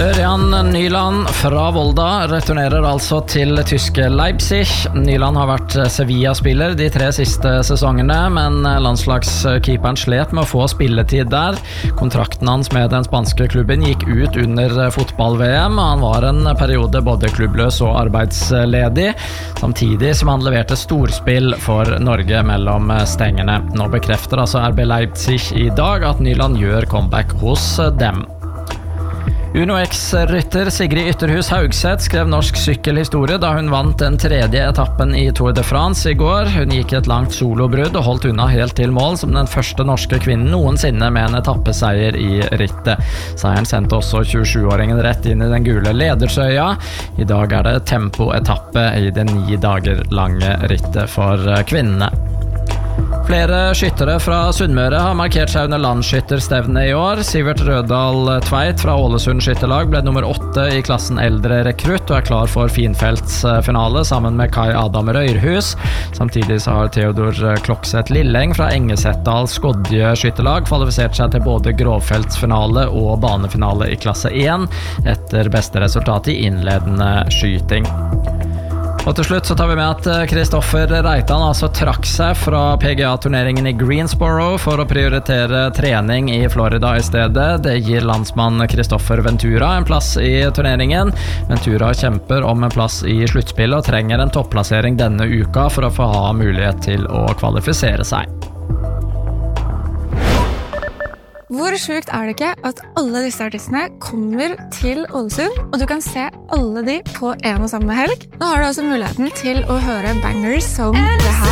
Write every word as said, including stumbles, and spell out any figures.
Ørjan Nyland fra Volda returnerer altså til tyske Leipzig. Nyland har vært Sevilla-spiller de tre siste sesongene, men landslagskeeperen slet med å få spilletid der. Kontrakten hans med den spanske klubben gikk ut under fotball-V M. Han var en periode både klubbløs og arbeidsledig, samtidig som han leverte storspill for Norge mellom stengene. Nå bekrefter altså R B Leipzig i dag at Nyland gjør comeback hos dem. Uno X-rytter Sigrid Ytterhus Haugseth skrev norsk sykkelhistorie da hun vant den tredje etappen i Tour de France i går. Hun gikk et langt solobrudd og holdt unna helt til mål som den første norske kvinnen noensinne med en etappeseier i rittet. Seieren sendte også tjuesjuåringen rett inn i den gule ledersøya. I dag er det tempoetappe i det ni dager lange rittet for kvinnene. Flere skyttere fra Sunnmøre har markert seg under landsskytterstevnet i år. Sivert Rødal Tveit fra Ålesund skytterlag ble nummer åtte i klassen eldre rekrutt og er klar for finfeltsfinale sammen med Kai Adam Røyrhus. Samtidig så har Theodor Klokseth Lilleng fra Engesetdal Skodje skytterlag kvalifisert seg til både grovfeltsfinale og banefinale i klasse én etter beste resultat i innledende skyting. Og til slutt så tar vi med at Kristoffer Reitan altså trakk seg fra P G A-turneringen i Greensboro for å prioritere trening i Florida i stedet. Det gir landsmann Kristoffer Ventura en plass i turneringen. Ventura kjemper om en plass i sluttspillet og trenger en topplassering denne uka for å få ha mulighet til å kvalifisere seg. Hvor sjukt er det ikke at alle disse artistene kommer til Ålesund, og du kan se alle de på en og samme helg? Nå har du altså muligheten til å høre bangers som det her.